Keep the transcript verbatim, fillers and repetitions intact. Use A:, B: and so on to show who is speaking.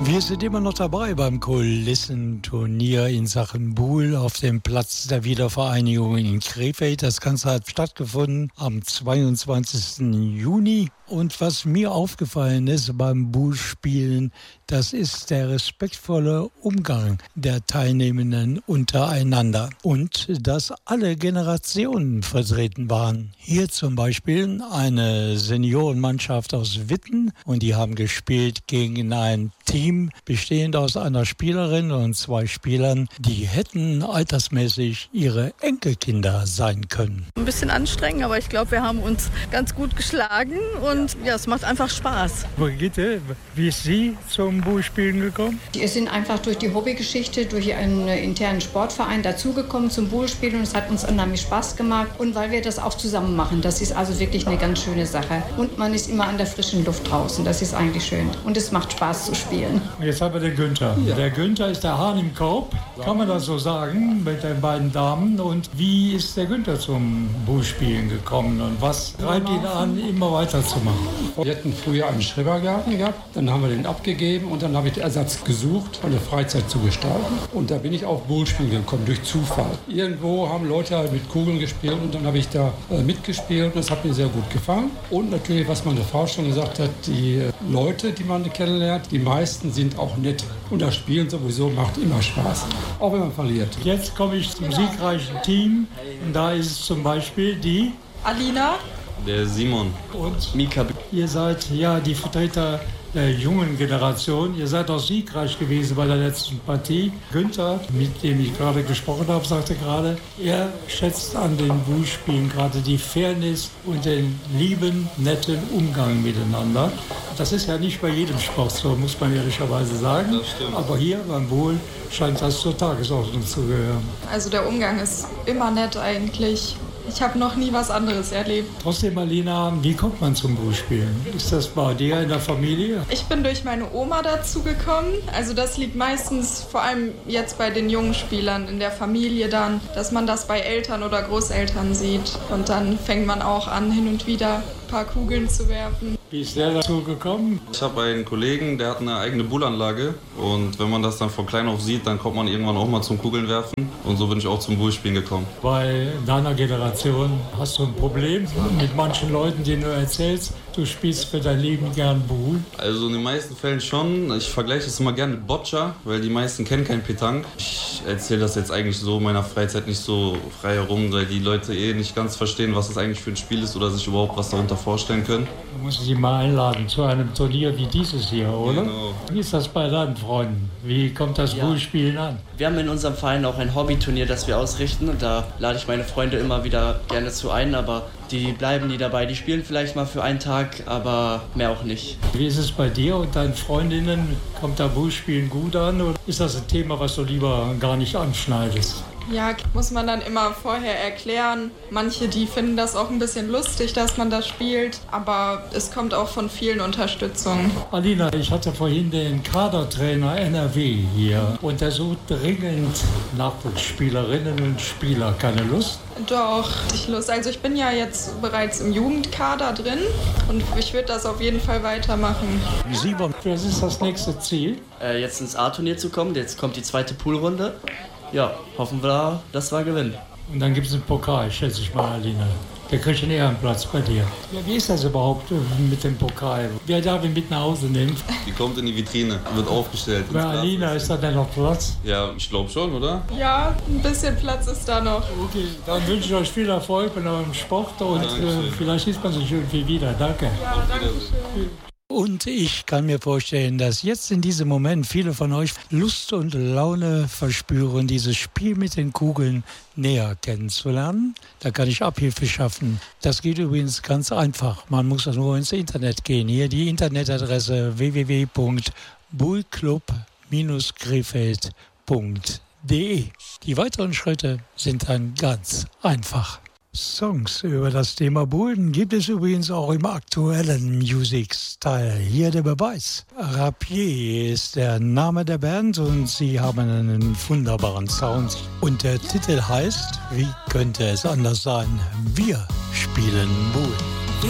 A: Wir sind immer noch dabei beim Kulissenturnier in Sachen Buhl auf dem Platz der Wiedervereinigung in Krefeld. Das Ganze hat stattgefunden am zweiundzwanzigsten Juni. Und was mir aufgefallen ist beim Buhlspielen, das ist der respektvolle Umgang der Teilnehmenden untereinander. Und dass alle Generationen vertreten waren. Hier zum Beispiel eine Seniorenmannschaft aus Witten und die haben gespielt gegen ein Team bestehend aus einer Spielerin und zwei Spielern, die hätten altersmäßig ihre Enkelkinder sein können.
B: Ein bisschen anstrengend, aber ich glaube, wir haben uns ganz gut geschlagen und ja, es macht einfach Spaß.
A: Brigitte, wie ist Sie zum Buhlspielen gekommen?
C: Wir sind einfach durch die Hobbygeschichte, durch einen internen Sportverein dazugekommen zum Buhlspielen und es hat uns unheimlich Spaß gemacht und weil wir das auch zusammen machen, das ist also wirklich eine ganz schöne Sache und man ist immer an der frischen Luft draußen, das ist eigentlich schön und es macht Spaß zu spielen.
A: Jetzt haben wir den Günther. Ja. Der Günther ist der Hahn im Korb, kann man das so sagen, mit den beiden Damen. Und wie ist der Günther zum Buhlspielen gekommen und was treibt ihn an, immer weiterzumachen?
D: Wir hatten früher einen Schrebergarten gehabt, dann haben wir den abgegeben und dann habe ich den Ersatz gesucht, eine Freizeit zu gestalten. Und da bin ich auf Buhlspielen gekommen, durch Zufall. Irgendwo haben Leute halt mit Kugeln gespielt und dann habe ich da äh, mitgespielt und das hat mir sehr gut gefallen. Und natürlich, was meine Frau schon gesagt hat, die äh, Leute, die man kennenlernt, die meisten sind auch nett. Und das Spielen sowieso macht immer Spaß, auch wenn man verliert.
A: Jetzt komme ich zum siegreichen Team und da ist es zum Beispiel die
E: Alina,
F: der Simon
A: und
F: Mika.
A: Ihr seid ja die Vertreter der jungen Generation. Ihr seid auch siegreich gewesen bei der letzten Partie. Günther, mit dem ich gerade gesprochen habe, sagte gerade, er schätzt an den Buhlspielen gerade die Fairness und den lieben, netten Umgang miteinander. Das ist ja nicht bei jedem Sport so, muss man ehrlicherweise sagen.
F: Das stimmt.
A: Aber hier beim Buhl scheint das zur Tagesordnung zu gehören.
E: also der Umgang ist immer nett eigentlich. Ich habe noch nie was anderes erlebt.
A: Trotzdem, Alina, wie kommt man zum Buhlspielen? Ist das bei dir in der Familie?
E: Ich bin durch meine Oma dazu gekommen. Also das liegt meistens, vor allem jetzt bei den jungen Spielern in der Familie dann, dass man das bei Eltern oder Großeltern sieht. Und dann fängt man auch an, hin und wieder ein paar Kugeln zu werfen.
A: Wie ist der dazu gekommen?
F: Ich habe einen Kollegen, der hat eine eigene Buhlanlage und wenn man das dann von klein auf sieht, dann kommt man irgendwann auch mal zum Kugeln werfen und so bin ich auch zum Buhlspielen gekommen.
A: Bei deiner Generation hast du ein Problem mit manchen Leuten, denen du erzählst, du spielst für dein Leben gern Buhl?
F: Also in den meisten Fällen schon. Ich vergleiche es immer gerne mit Boccia, weil die meisten kennen kein Petanque. Ich erzähle das jetzt eigentlich so in meiner Freizeit nicht so frei herum, weil die Leute eh nicht ganz verstehen, was das eigentlich für ein Spiel ist oder sich überhaupt was darunter vorstellen können.
A: Du musst sie mal einladen zu einem Turnier wie dieses hier, oder?
F: Genau.
A: Wie ist das bei deinen Freunden? Wie kommt das
G: Ja.
A: Buhlspielen an?
G: Wir haben in unserem Verein auch ein Hobbyturnier, das wir ausrichten und da lade ich meine Freunde immer wieder gerne zu ein, aber die bleiben nie dabei. Die spielen vielleicht mal für einen Tag, aber mehr auch nicht.
A: Wie ist es bei dir und deinen Freundinnen? Kommt da Buhlspielen gut an oder ist das ein Thema, was du lieber gar nicht anschneidest?
E: Ja, muss man dann immer vorher erklären. Manche, die finden das auch ein bisschen lustig, dass man das spielt, aber es kommt auch von vielen Unterstützung.
A: Alina, ich hatte vorhin den Kadertrainer N R W hier und der sucht dringend Nachwuchsspielerinnen und Spieler. Keine Lust?
E: Doch, ich Lust. Also ich bin ja jetzt bereits im Jugendkader drin und ich würde das auf jeden Fall weitermachen.
A: Simon, was ist das nächste Ziel?
G: Äh, jetzt ins A-Turnier zu kommen, jetzt kommt die zweite Poolrunde. Ja, hoffen wir, dass wir gewinnen.
A: Und dann gibt es einen Pokal, schätze ich mal, Alina. Der kriegt einen Ehrenplatz bei dir. Ja, wie ist das überhaupt mit dem Pokal? Wer darf ihn mit nach Hause nehmen?
F: Die kommt in die Vitrine, wird aufgestellt.
A: Bei Alina ist da denn noch Platz?
F: Ja, ich glaube schon, oder?
E: Ja, ein bisschen Platz ist da noch.
A: Okay, dann wünsche ich euch viel Erfolg bei eurem Sport und äh, vielleicht sieht man sich irgendwie wieder. Danke.
E: Ja, danke schön.
A: Und ich kann mir vorstellen, dass jetzt in diesem Moment viele von euch Lust und Laune verspüren, dieses Spiel mit den Kugeln näher kennenzulernen. Da kann ich Abhilfe schaffen. Das geht übrigens ganz einfach. Man muss nur ins Internet gehen. Hier die Internetadresse w w w punkt buhlclub Bindestrich krefeld punkt de. Die weiteren Schritte sind dann ganz einfach. Songs über das Thema Bullen gibt es übrigens auch im aktuellen Music-Style. Hier der Beweis. Rapier ist der Name der Band und sie haben einen wunderbaren Sound. Und der Titel heißt, wie könnte es anders sein? Wir spielen Bullen.